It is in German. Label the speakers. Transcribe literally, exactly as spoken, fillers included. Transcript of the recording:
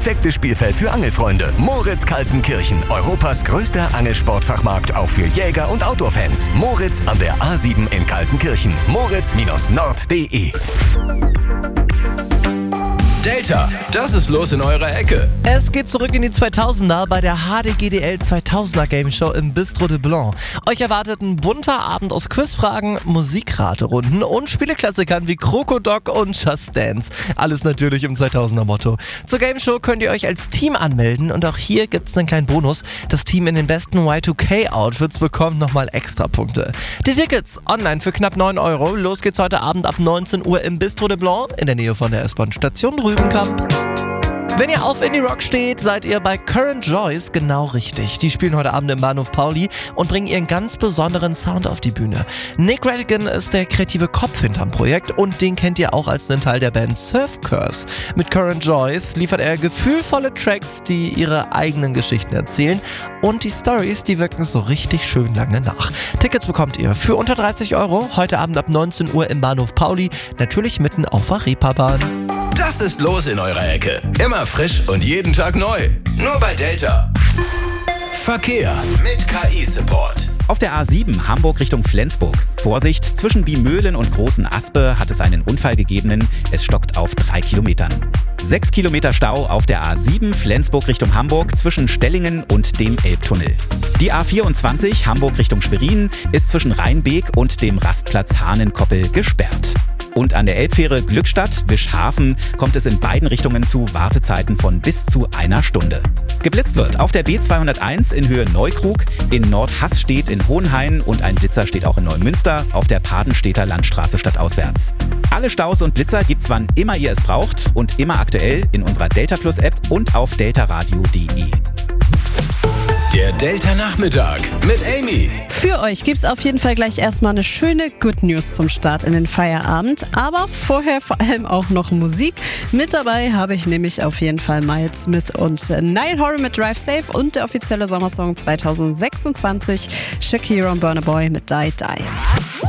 Speaker 1: perfekte Spielfeld für Angelfreunde. Moritz Kaltenkirchen, Europas größter Angelsportfachmarkt, auch für Jäger und Outdoor-Fans. Moritz an der A sieben in Kaltenkirchen. Moritz Nord punkt de.
Speaker 2: Delta, das ist los in eurer Ecke.
Speaker 3: Es geht zurück in die zweitausender bei der H D G D L zweitausender Game Show im Bistro de Blanc. Euch erwartet ein bunter Abend aus Quizfragen, Musikraterunden und Spieleklassikern wie Krokodok und Just Dance. Alles natürlich im zweitausender Motto. Zur Game Show könnt ihr euch als Team anmelden und auch hier gibt's einen kleinen Bonus. Das Team in den besten Y zwei K Outfits bekommt nochmal extra Punkte. Die Tickets online für knapp neun Euro. Los geht's heute Abend ab neunzehn Uhr im Bistro de Blanc in der Nähe von der S-Bahn-Station Rübenkamp. Wenn ihr auf Indie-Rock steht, seid ihr bei Current Joys genau richtig. Die spielen heute Abend im Bahnhof Pauli und bringen ihren ganz besonderen Sound auf die Bühne. Nick Radigan ist der kreative Kopf hinterm Projekt und den kennt ihr auch als den Teil der Band Surf Curse. Mit Current Joys liefert er gefühlvolle Tracks, die ihre eigenen Geschichten erzählen und die Stories, die wirken so richtig schön lange nach. Tickets bekommt ihr für unter dreißig Euro heute Abend ab neunzehn Uhr im Bahnhof Pauli, natürlich mitten auf der Reeperbahn.
Speaker 2: Das ist los in eurer Ecke. Immer frisch und jeden Tag neu. Nur bei Delta. Verkehr mit K I-Support.
Speaker 4: Auf der A sieben Hamburg Richtung Flensburg. Vorsicht, zwischen Biemöhlen und Großen Aspe hat es einen Unfall gegeben. Es stockt auf drei Kilometern. Sechs Kilometer Stau auf der A sieben Flensburg Richtung Hamburg zwischen Stellingen und dem Elbtunnel. Die A vierundzwanzig Hamburg Richtung Schwerin ist zwischen Rheinbeek und dem Rastplatz Hahnenkoppel gesperrt. Und an der Elbfähre Glückstadt-Wischhafen kommt es in beiden Richtungen zu Wartezeiten von bis zu einer Stunde. Geblitzt wird auf der B zweihunderteins in Höhe Neukrug, in Nordhasstedt in Hohenhain und ein Blitzer steht auch in Neumünster auf der Padenstedter Landstraße stadtauswärts. Alle Staus und Blitzer gibt's wann immer ihr es braucht und immer aktuell in unserer Delta Plus App und auf deltaradio punkt de.
Speaker 2: Der Delta Nachmittag mit Amy.
Speaker 5: Für euch gibt's auf jeden Fall gleich erstmal eine schöne Good News zum Start in den Feierabend. Aber vorher vor allem auch noch Musik. Mit dabei habe ich nämlich auf jeden Fall Miles Smith und Niall Horan mit Drive Safe und der offizielle Sommersong zweitausendsechsundzwanzig Shakira und Burna Boy mit Die Die.